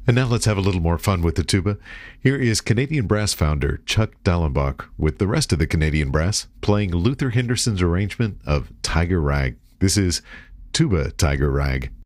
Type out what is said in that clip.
And now let's have a little more fun with the tuba. Here is Canadian brass founder Chuck Dallenbach with the rest of the Canadian brass playing Luther Henderson's arrangement of Tiger Rag. This is Tuba Tiger Rag.